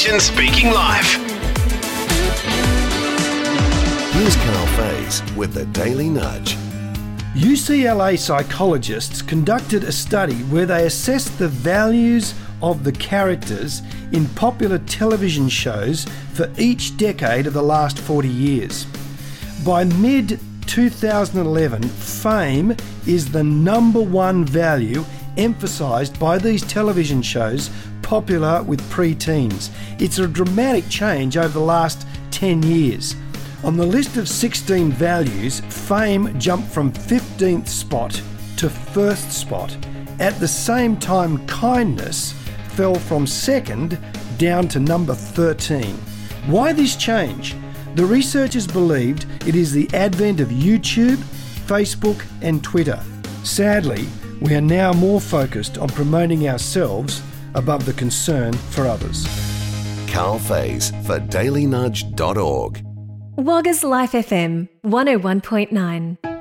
Television Speaking Life. Here's Carl Faze with the Daily Nudge. UCLA psychologists conducted a study where they assessed the values of the characters in popular television shows for each decade of the last 40 years. By mid-2011, fame is the number one value emphasised by these television shows popular with pre-teens. It's a dramatic change over the last 10 years. On the list of 16 values, fame jumped from 15th spot to 1st spot. At the same time, kindness fell from 2nd down to number 13. Why this change? The researchers believed it is the advent of YouTube, Facebook and Twitter. Sadly, we are now more focused on promoting ourselves above the concern for others. Carl Faze for dailynudge.org. Wagga's Life FM 101.9.